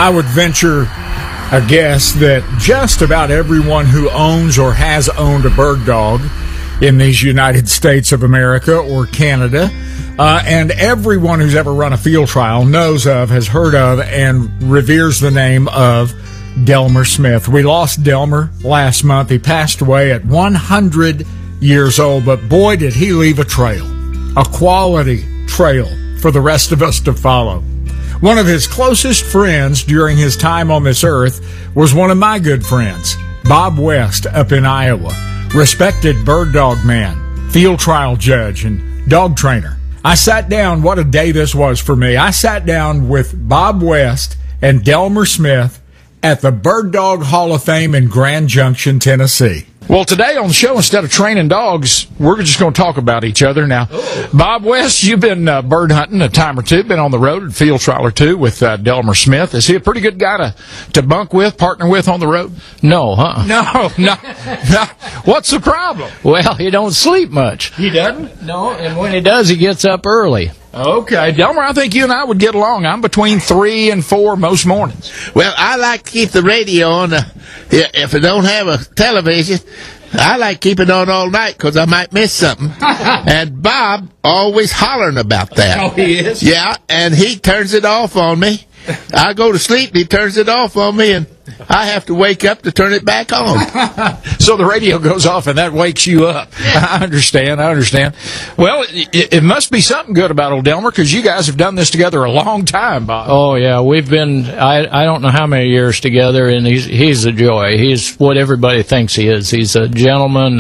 I would venture a guess that just about everyone who owns or has owned a bird dog in these United States of America or Canada, and everyone who's ever run a field trial knows of, has heard of, and reveres the name of Delmer Smith. We lost Delmer last month. He passed away at 100 years old, but boy, did he leave a trail, a quality trail for the rest of us to follow. One of his closest friends during his time on this earth was one of my good friends, Bob West, up in Iowa. Respected bird dog man, field trial judge, and dog trainer. I sat down, what a day this was for me. I sat down with Bob West and Delmer Smith at the Bird Dog Hall of Fame in Grand Junction, Tennessee. Well, today on the show, instead of training dogs, we're just going to talk about each other. Now, Bob West, you've been bird hunting a time or two, been on the road at field trial or two with Delmer Smith. Is he a pretty good guy to bunk with, partner with on the road? No, huh? No. What's the problem? Well, he don't sleep much. He doesn't? No, and when he does, he gets up early. Okay, Delmer, I think you and I would get along. I'm between 3 and 4 most mornings. Well, I like to keep the radio on. If I don't have a television, I like to keep it on all night because I might miss something. And Bob always hollering about that. Oh, he is? Yeah, and he turns it off on me. I go to sleep, and he turns it off on me, and I have to wake up to turn it back on. So the radio goes off, and that wakes you up. I understand. Well, it must be something good about old Delmer, because you guys have done this together a long time, Bob. Oh, yeah, we've been, I don't know how many years together, and he's a joy. He's what everybody thinks he is. He's a gentleman,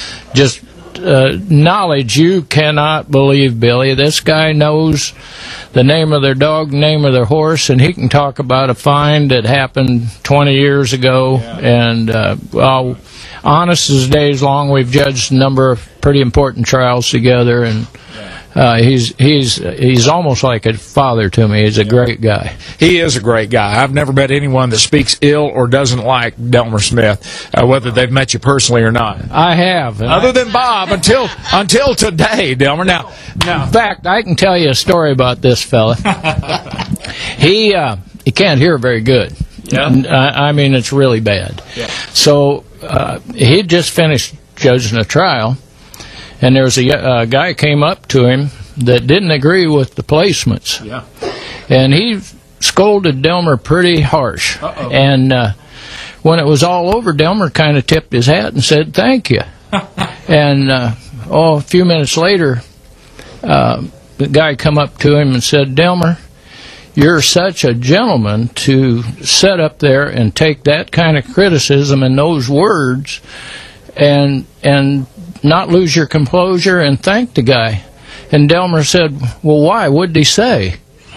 knowledge you cannot believe, Billy. This guy knows the name of their dog, name of their horse, and he can talk about a find that happened 20 years ago. Yeah. And honest as days long, we've judged a number of pretty important trials together, and he's almost like a father to me. He's a great guy. He is a great guy. I've never met anyone that speaks ill or doesn't like Delmer Smith, whether they've met you personally or not. I have. Other than Bob, until today, Delmer. Now, in fact, I can tell you a story about this fella. He can't hear very good. Yeah. I mean, it's really bad. Yeah. So he just finished judging a trial, and there was a guy came up to him that didn't agree with the placements. Yeah. And he scolded Delmer pretty harsh. Uh-oh. And when it was all over, Delmer kind of tipped his hat and said, "Thank you." And a few minutes later, the guy come up to him and said, "Delmer, you're such a gentleman to sit up there and take that kind of criticism and those words and not lose your composure and thank the guy." And Delmer said, "Well, why? What'd he say?"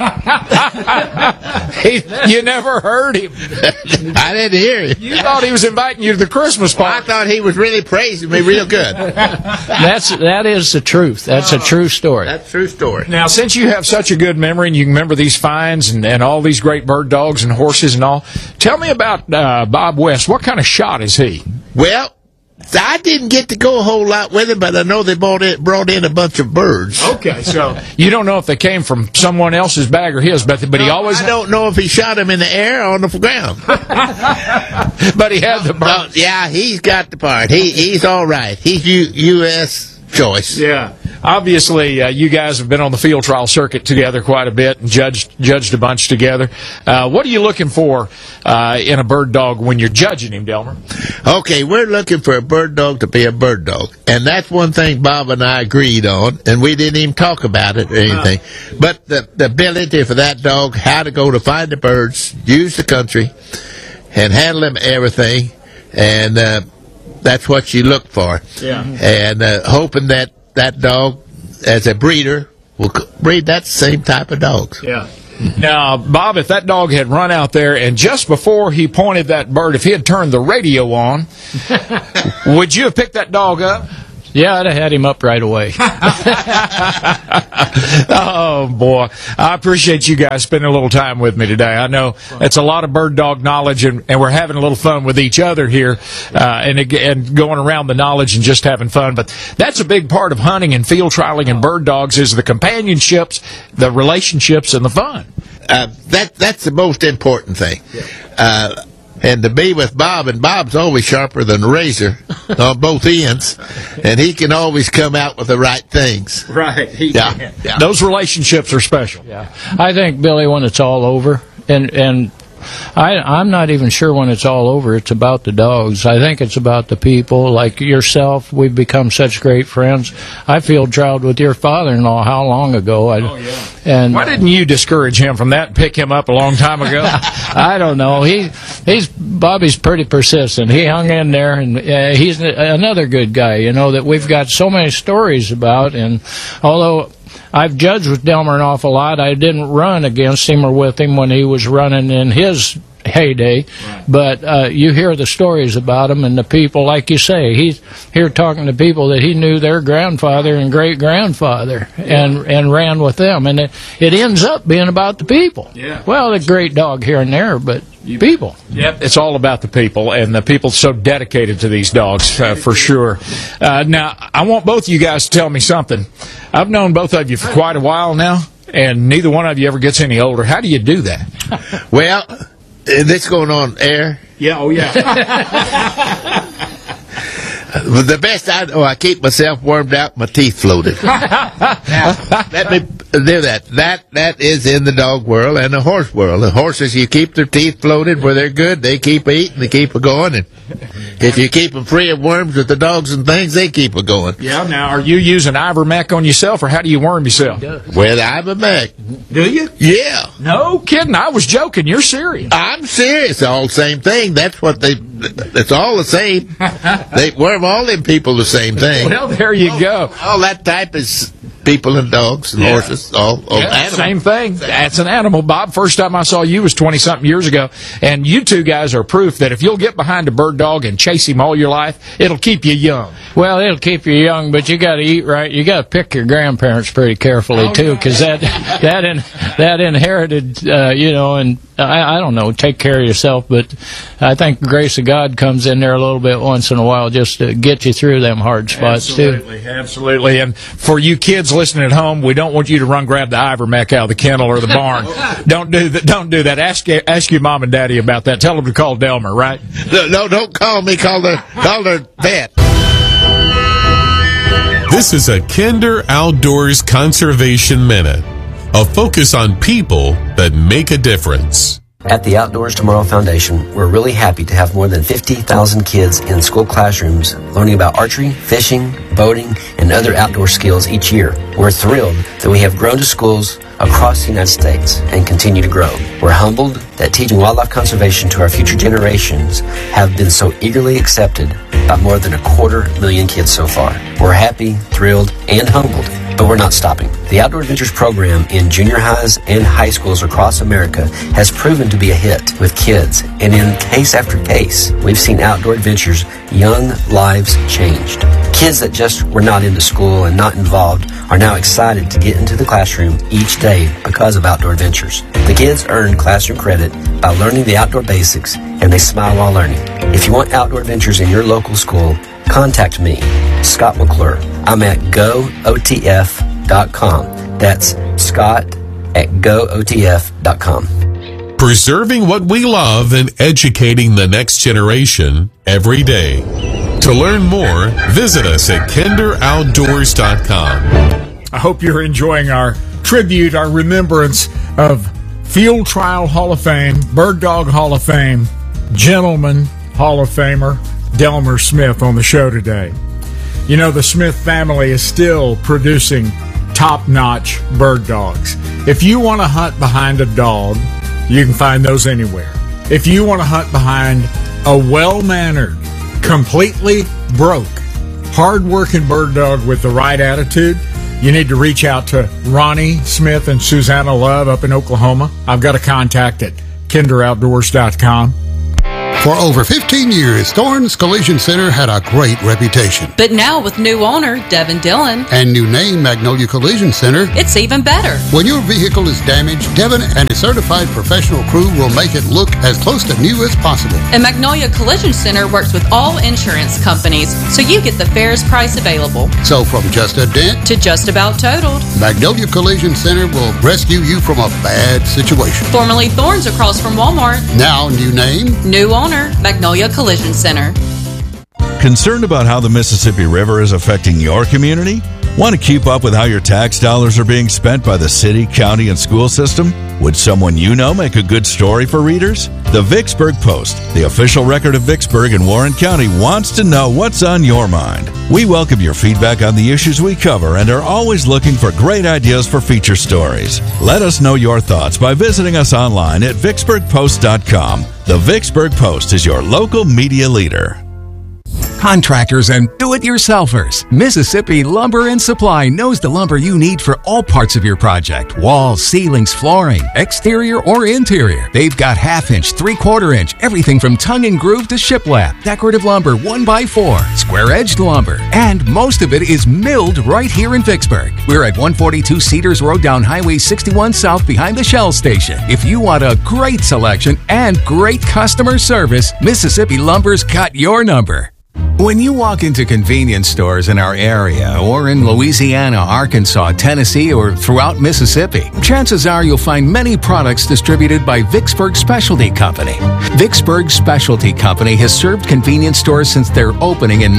You never heard him. I didn't hear it. You thought he was inviting you to the Christmas party. I thought he was really praising me real good. That is the truth. That's a true story. That's a true story. Now, since you have such a good memory and you can remember these finds and all these great bird dogs and horses and all, tell me about Bob West. What kind of shot is he? Well, I didn't get to go a whole lot with him, but I know they brought in a bunch of birds. Okay, so you don't know if they came from someone else's bag or his, but he always... I don't know if he shot them in the air or on the ground. But he had the birds. Yeah, he's got the part. He's all right. He's U.S. choice. Yeah. Obviously, you guys have been on the field trial circuit together quite a bit and judged a bunch together. What are you looking for in a bird dog when you're judging him, Delmer? Okay, we're looking for a bird dog to be a bird dog. And that's one thing Bob and I agreed on, and we didn't even talk about it or anything. But the ability for that dog, how to go to find the birds, use the country, and handle them everything. And that's what you look for. Yeah. And hoping that dog, as a breeder, will breed that same type of dogs. Yeah. Now, Bob, if that dog had run out there and just before he pointed that bird, if he had turned the radio on, would you have picked that dog up? Yeah, I'd have had him up right away. Oh, boy. I appreciate you guys spending a little time with me today. I know it's a lot of bird dog knowledge, and we're having a little fun with each other here and going around the knowledge and just having fun. But that's a big part of hunting and field trialing and bird dogs is the companionships, the relationships, and the fun. that's the most important thing. And to be with Bob, and Bob's always sharper than a razor on both ends, and he can always come out with the right things. Right. Yeah. Those relationships are special. Yeah. I think, Billy, when it's all over, and I'm not even sure when it's all over it's about the dogs. I think it's about the people. Like yourself, we've become such great friends. I field trialed with your father-in-law how long ago? And why didn't you discourage him from that and pick him up a long time ago? I don't know. Bobby's pretty persistent. He hung in there, and he's another good guy, that we've got so many stories about. And although I've judged with Delmer an awful lot, I didn't run against him or with him when he was running in his heyday. Right. But you hear the stories about him and the people, like you say, he's here talking to people that he knew their grandfather and great-grandfather and ran with them. And it ends up being about the people. Yeah. Well, a great dog here and there, but people. Yep, it's all about the people, and the people so dedicated to these dogs, for sure. Now, I want both of you guys to tell me something. I've known both of you for quite a while now, and neither one of you ever gets any older. How do you do that? Well, this going on air? Yeah, oh yeah. The best I know, I keep myself warmed out, my teeth floated. Now, let me do that. That is in the dog world and the horse world. The horses, you keep their teeth floated where they're good, they keep eating, they keep it going. And if you keep them free of worms with the dogs and things, they keep it going. Yeah, now, are you using Ivermectin on yourself, or how do you worm yourself? With Ivermectin. Do you? Yeah. No kidding. I was joking. You're serious. I'm serious. All the same thing. That's what it's all the same. They worm all them people the same thing. Well, there you go. All that type is people and dogs and horses. All animals. Same thing. That's an animal, Bob. First time I saw you was 20-something years ago, and you two guys are proof that if you'll get behind a bird dog and chase him all your life, it'll keep you young. Well, it'll keep you young, but you got to eat right. You got to pick your grandparents pretty carefully too, because that inherited, and I don't know, take care of yourself. But I think the grace of God comes in there a little bit once in a while just to get you through them hard spots too. Absolutely. And for you kids listening at home, we don't want you to run grab the Ivermectin out of the kennel or the barn. Don't do that. Don't do that. Ask your mom and daddy about that. Tell them to call Delmer, right? No, don't call me. Call their vet. This is a Kinder Outdoors Conservation Minute, a focus on people that make a difference. At the Outdoors Tomorrow Foundation, we're really happy to have more than 50,000 kids in school classrooms learning about archery, fishing, boating, and other outdoor skills each year. We're thrilled that we have grown to schools across the United States and continue to grow. We're humbled that teaching wildlife conservation to our future generations have been so eagerly accepted by more than 250,000 kids so far. We're happy, thrilled, and humbled, but we're not stopping. The Outdoor Adventures program in junior highs and high schools across America has proven to be a hit with kids, and in case after case, we've seen Outdoor Adventures' young lives changed. Kids that just were not into school and not involved are now excited to get into the classroom each day because of Outdoor Adventures. The kids earn classroom credit by learning the outdoor basics, and they smile while learning. If you want Outdoor Adventures in your local school, contact me, Scott McClure. I'm at gootf.com. That's Scott at gootf.com. Preserving what we love and educating the next generation every day. To learn more, visit us at kinderoutdoors.com. I hope you're enjoying our tribute, our remembrance of Field Trial Hall of Fame, Bird Dog Hall of Fame, Gentleman Hall of Famer, Delmer Smith on the show today. You know, the Smith family is still producing top-notch bird dogs. If you want to hunt behind a dog, you can find those anywhere. If you want to hunt behind a well-mannered, completely broke, hard-working bird dog with the right attitude, you need to reach out to Ronnie Smith and Susanna Love up in Oklahoma. I've got a contact at kinderoutdoors.com. For over 15 years, Thorns Collision Center had a great reputation. But now with new owner, Devin Dillon, and new name, Magnolia Collision Center, it's even better. When your vehicle is damaged, Devin and his certified professional crew will make it look as close to new as possible. And Magnolia Collision Center works with all insurance companies, so you get the fairest price available. So from just a dent to just about totaled, Magnolia Collision Center will rescue you from a bad situation. Formerly Thorns across from Walmart. Now new name, new owner, Magnolia Collision Center. Concerned about how the Mississippi River is affecting your community? Want to keep up with how your tax dollars are being spent by the city, county, and school system? Would someone you know make a good story for readers? The Vicksburg Post, the official record of Vicksburg and Warren County, wants to know what's on your mind. We welcome your feedback on the issues we cover and are always looking for great ideas for feature stories. Let us know your thoughts by visiting us online at vicksburgpost.com. The Vicksburg Post is your local media leader. Contractors and do-it-yourselfers. Mississippi Lumber and Supply knows the lumber you need for all parts of your project. Walls, ceilings, flooring, exterior or interior. They've got half-inch, three-quarter-inch, everything from tongue and groove to shiplap, decorative lumber 1x4, square-edged lumber, and most of it is milled right here in Vicksburg. We're at 142 Cedars Road down Highway 61 South behind the Shell Station. If you want a great selection and great customer service, Mississippi Lumber's got your number. When you walk into convenience stores in our area or in Louisiana, Arkansas, Tennessee, or throughout Mississippi, chances are you'll find many products distributed by Vicksburg Specialty Company. Vicksburg Specialty Company has served convenience stores since their opening in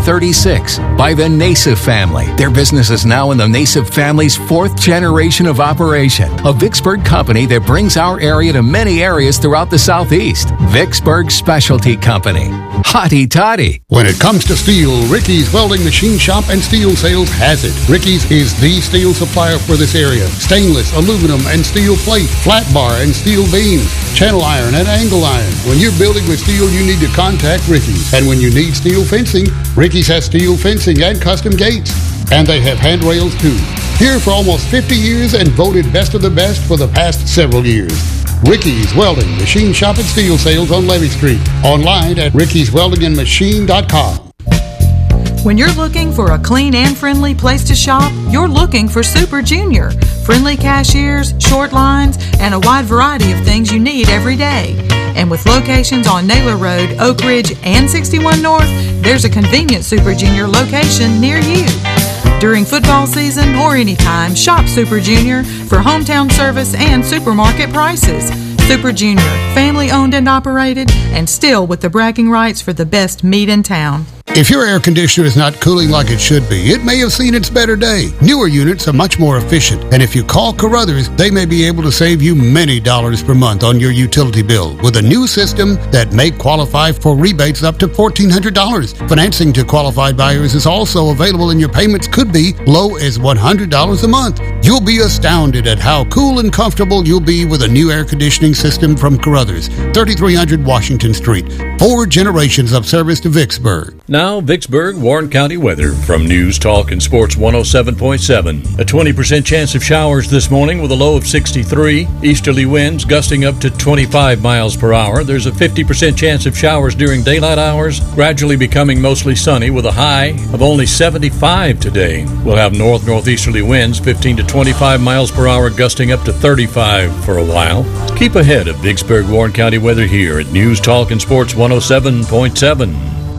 1936 by the Nassif family. Their business is now in the Nassif family's fourth generation of operation. A Vicksburg company that brings our area to many areas throughout the Southeast. Vicksburg Specialty Company. Hotty toddy. When it comes to steel, Ricky's Welding Machine Shop and Steel Sales has it. Ricky's is the steel supplier for this area. Stainless, aluminum, and steel plate, flat bar and steel beams, channel iron and angle iron. When you're building with steel, you need to contact Ricky's. And when you need steel fencing, Ricky's has steel fencing and custom gates. And they have handrails too. Here for almost 50 years and voted best of the best for the past several years. Ricky's Welding, Machine Shop and Steel Sales on Levy Street. Online at rickysweldingandmachine.com. When you're looking for a clean and friendly place to shop, you're looking for Super Junior. Friendly cashiers, short lines, and a wide variety of things you need every day. And with locations on Naylor Road, Oak Ridge, and 61 North, there's a convenient Super Junior location near you. During football season or anytime, shop Super Junior for hometown service and supermarket prices. Super Junior, family owned and operated, and still with the bragging rights for the best meat in town. If your air conditioner is not cooling like it should be, it may have seen its better day. Newer units are much more efficient, and if you call Carruthers, they may be able to save you many dollars per month on your utility bill with a new system that may qualify for rebates up to $1,400. Financing to qualified buyers is also available, and your payments could be low as $100 a month. You'll be astounded at how cool and comfortable you'll be with a new air conditioning system from Carruthers, 3300 Washington Street. 4 generations of service to Vicksburg. Now, Vicksburg, Warren County weather from News Talk and Sports 107.7. A 20% chance of showers this morning with a low of 63. Easterly winds gusting up to 25 miles per hour. There's a 50% chance of showers during daylight hours, gradually becoming mostly sunny with a high of only 75 today. We'll have northeasterly winds 15 to 25 miles per hour, gusting up to 35 for a while. Keep ahead of Vicksburg, Warren County weather here at News Talk and Sports 107.7.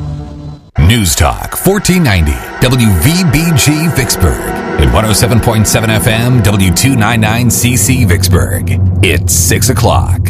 News Talk 1490 WVBG Vicksburg and 107.7 FM W299CC Vicksburg. It's 6 o'clock.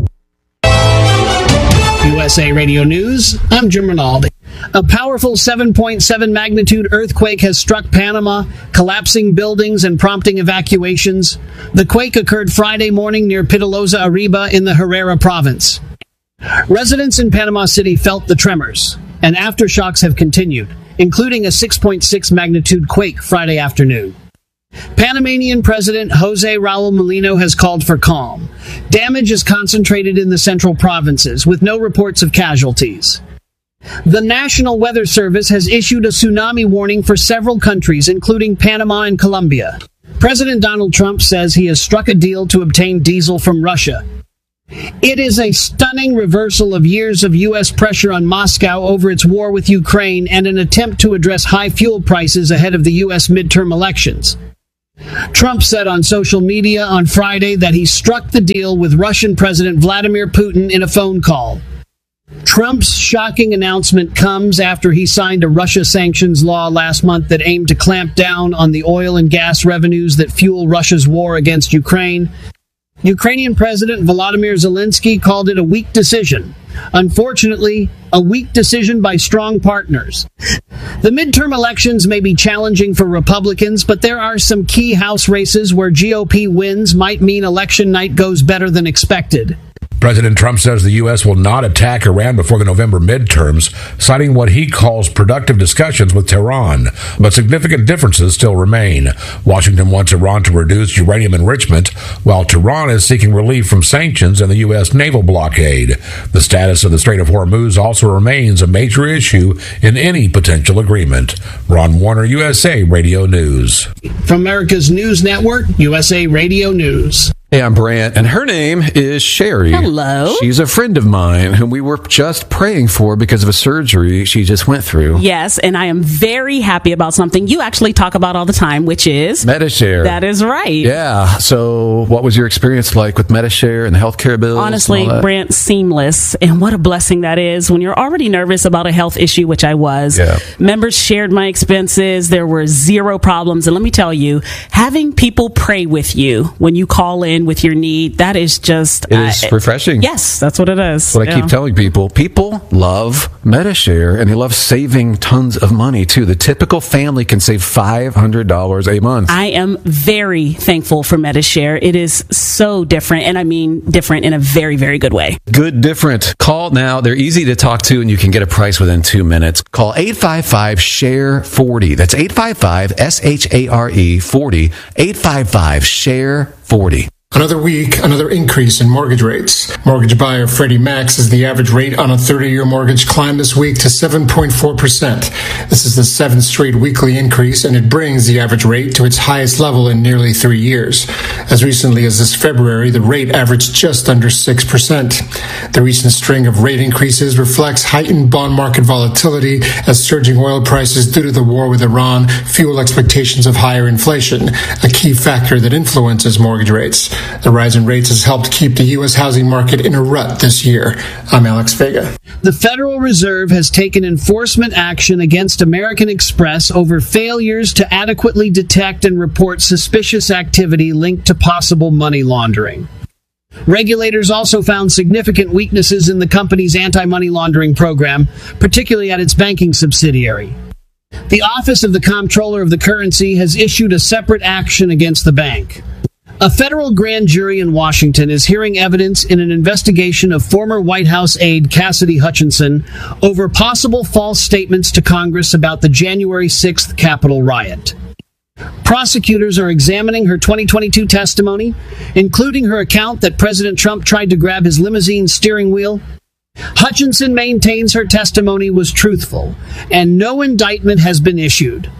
USA Radio News, I'm Jim Rinaldi. A powerful 7.7 magnitude earthquake has struck Panama, collapsing buildings and prompting evacuations. The quake occurred Friday morning near Pitalosa Arriba in the Herrera province. Residents in Panama City felt the tremors, and aftershocks have continued, including a 6.6 magnitude quake Friday afternoon. Panamanian President Jose Raul Molino has called for calm. Damage is concentrated in the central provinces, with no reports of casualties. The National Weather Service has issued a tsunami warning for several countries, including Panama and Colombia. President Donald Trump says he has struck a deal to obtain diesel from Russia. It is a stunning reversal of years of U.S. pressure on Moscow over its war with Ukraine and an attempt to address high fuel prices ahead of the U.S. midterm elections. Trump said on social media on Friday that he struck the deal with Russian President Vladimir Putin in a phone call. Trump's shocking announcement comes after he signed a Russia sanctions law last month that aimed to clamp down on the oil and gas revenues that fuel Russia's war against Ukraine. Ukrainian President Volodymyr Zelensky called it a weak decision. Unfortunately, a weak decision by strong partners. The midterm elections may be challenging for Republicans, but there are some key House races where GOP wins might mean election night goes better than expected. President Trump says the U.S. will not attack Iran before the November midterms, citing what he calls productive discussions with Tehran. But significant differences still remain. Washington wants Iran to reduce uranium enrichment, while Tehran is seeking relief from sanctions and the U.S. naval blockade. The status of the Strait of Hormuz also remains a major issue in any potential agreement. Ron Warner, USA Radio News. From America's News Network, USA Radio News. Hey, I'm Brant, and her name is Sherry. Hello. She's a friend of mine whom we were just praying for because of a surgery she just went through. Yes, and I am very happy about something you actually talk about all the time, which is Medi-Share. That is right. Yeah. So what was your experience like with Medi-Share and the healthcare bills? Honestly, Brant, seamless. And what a blessing that is when you're already nervous about a health issue, which I was. Yeah. Members shared my expenses. There were zero problems. And let me tell you, having people pray with you when you call in with your need, that is just it is refreshing. Yes, that's what it is. That's what I keep telling people. People love Medi-Share, and they love saving tons of money too. The typical family can save $500 a month. I am very thankful for Medi-Share. It is so different, and I mean different in a very, very good way. Good different. Call now. They're easy to talk to, and you can get a price within 2 minutes. Call 855-SHARE-40. That's 855-SHARE-40. 855-SHARE-40. Another week, another increase in mortgage rates. Mortgage buyer Freddie Mac says the average rate on a 30-year mortgage climbed this week to 7.4%. This is the 7th straight weekly increase, and it brings the average rate to its highest level in nearly 3 years. As recently as this February, the rate averaged just under 6%. The recent string of rate increases reflects heightened bond market volatility as surging oil prices due to the war with Iran fuel expectations of higher inflation, a key factor that influences mortgage rates. The rise in rates has helped keep the U.S. housing market in a rut this year. I'm Alex Vega. The Federal Reserve has taken enforcement action against American Express over failures to adequately detect and report suspicious activity linked to possible money laundering. Regulators also found significant weaknesses in the company's anti-money laundering program, particularly at its banking subsidiary. The Office of the Comptroller of the Currency has issued a separate action against the bank. A federal grand jury in Washington is hearing evidence in an investigation of former White House aide Cassidy Hutchinson over possible false statements to Congress about the January 6th Capitol riot. Prosecutors are examining her 2022 testimony, including her account that President Trump tried to grab his limousine steering wheel. Hutchinson maintains her testimony was truthful, and no indictment has been issued.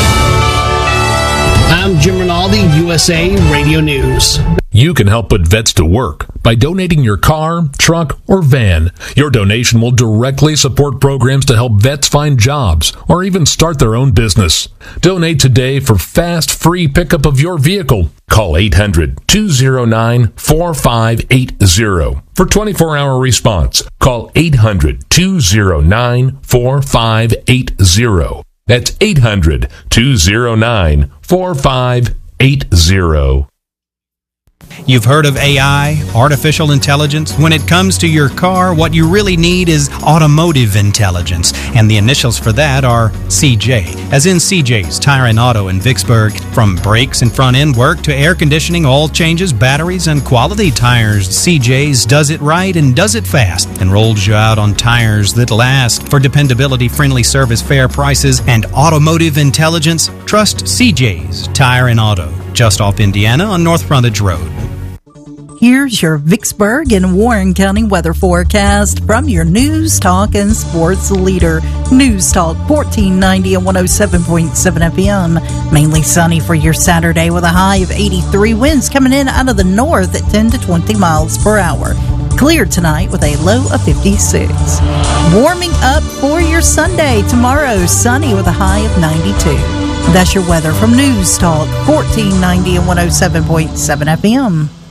I'm Jim Rinaldi, USA Radio News. You can help put vets to work by donating your car, truck, or van. Your donation will directly support programs to help vets find jobs or even start their own business. Donate today for fast, free pickup of your vehicle. Call 800-209-4580 for 24-hour response. Call 800-209-4580. That's 800-209-4580. You've heard of AI, artificial intelligence. When it comes to your car, what you really need is automotive intelligence, and the initials for that are CJ, as in CJ's Tire and Auto in Vicksburg. From brakes and front-end work to air conditioning, oil changes, batteries, and quality tires, CJ's does it right and does it fast and rolls you out on tires that last. For dependability, friendly service, fair prices, and automotive intelligence, trust CJ's Tire and Auto, just off Indiana on North Frontage Road. Here's your Vicksburg and Warren County weather forecast from your News Talk and Sports leader. News Talk 1490 and 107.7 FM. Mainly sunny for your Saturday with a high of 83. Winds coming in out of the north at 10 to 20 miles per hour. Clear tonight with a low of 56. Warming up for your Sunday. Tomorrow, sunny with a high of 92. That's your weather from News Talk 1490 and 107.7 FM.